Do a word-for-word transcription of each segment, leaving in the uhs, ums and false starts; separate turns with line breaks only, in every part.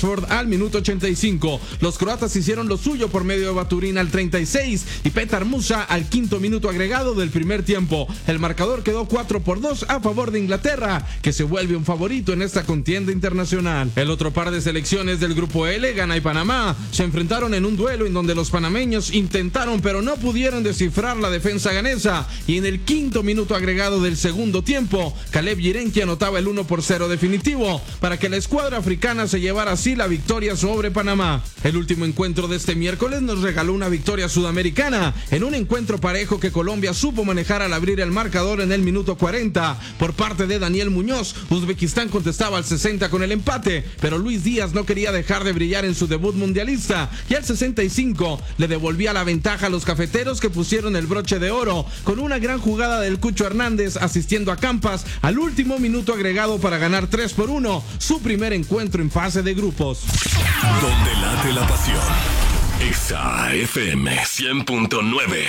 Rashford al minuto ochenta y cinco. Los croatas hicieron lo suyo por medio de Baturín al treinta y seis y Petar Musa al quinto minuto agregado del primer tiempo. El marcador quedó cuatro por dos a favor de Inglaterra, que se vuelve un favorito en esta contienda internacional. El otro par de selecciones del grupo L, Ghana y Panamá, se enfrentaron en un duelo en donde los panameños intentaron pero no pudieron descifrar la defensa ganesa, y en el quinto minuto agregado del segundo tiempo, Caleb Yirenki anotaba el uno por cero definitivo para que la escuadra africana se llevara así la victoria sobre Panamá. El último encuentro de este miércoles nos regaló una victoria sudamericana en un encuentro parejo que Colombia supo manejar al abrir el marcador en el minuto cuarenta por parte de Daniel Muñoz. Uzbekistán contestaba al sesenta con el empate, pero Luis Díaz no quería dejar de brillar en su debut mundialista y al sesenta y cinco le devolvía la ventaja a los cafeteros, que pusieron el broche de oro con una gran jugada del Cucho Hernández asistiendo a Campas al último minuto agregado para ganar tres por uno su primer encuentro en fase de grupos.
Donde late la pasión. Exa F M cien punto nueve.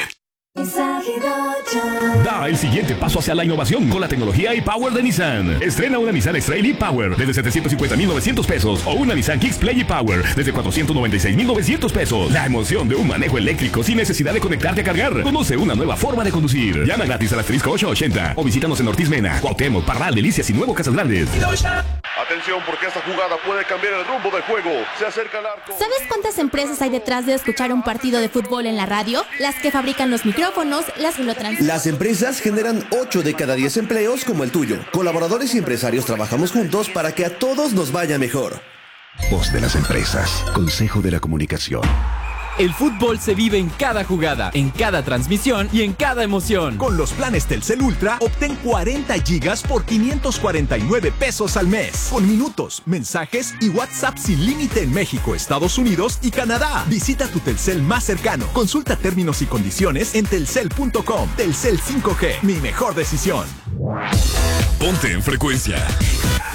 Da el siguiente paso hacia la innovación con la tecnología e-Power de Nissan. Estrena una Nissan X-Trail e-Power desde setecientos cincuenta mil novecientos pesos o una Nissan Kicks Play e-Power desde cuatrocientos noventa y seis mil novecientos pesos. La emoción de un manejo eléctrico sin necesidad de conectarte a cargar. Conoce una nueva forma de conducir. Llama gratis al asterisco ochocientos ochenta o visítanos en Ortiz Mena, Cuauhtémoc, Parral, Delicias y Nuevo Casas Grandes.
Atención, porque esta jugada puede cambiar el rumbo del juego. Se acerca el arco.
¿Sabes cuántas empresas hay detrás de escuchar un partido de fútbol en la radio? Las que fabrican los micrófonos, las que lo transmiten.
Las empresas generan ocho de cada diez empleos como el tuyo. Colaboradores y empresarios trabajamos juntos para que a todos nos vaya mejor.
Voz de las empresas. Consejo de la Comunicación.
El fútbol se vive en cada jugada, en cada transmisión y en cada emoción.
Con los planes Telcel Ultra, obtén cuarenta gigas por quinientos cuarenta y nueve pesos al mes. Con minutos, mensajes y WhatsApp sin límite en México, Estados Unidos y Canadá. Visita tu Telcel más cercano. Consulta términos y condiciones en telcel punto com. Telcel cinco G, mi mejor decisión.
Ponte en Frecuencia.